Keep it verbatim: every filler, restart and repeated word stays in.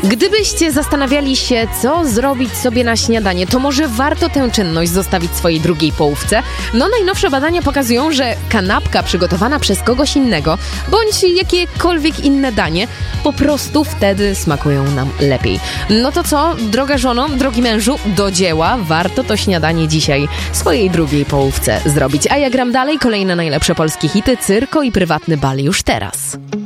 Gdybyście zastanawiali się, co zrobić sobie na śniadanie, to może warto tę czynność zostawić swojej drugiej połówce. No najnowsze badania pokazują, że kanapka przygotowana przez kogoś innego, bądź jakiekolwiek inne danie, po prostu wtedy smakują nam lepiej. No to co, droga żono, drogi mężu, do dzieła, warto to śniadanie dzisiaj swojej drugiej połówce zrobić. A ja gram dalej, kolejne najlepsze polskie hity, Cyrko i Prywatny bal już teraz.